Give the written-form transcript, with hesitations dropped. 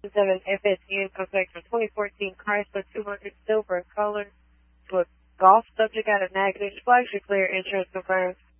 7 FSN comes from 2014 Chrysler 200 silver in color to a golf subject out of negative. Flags are clear. Insurance confirmed.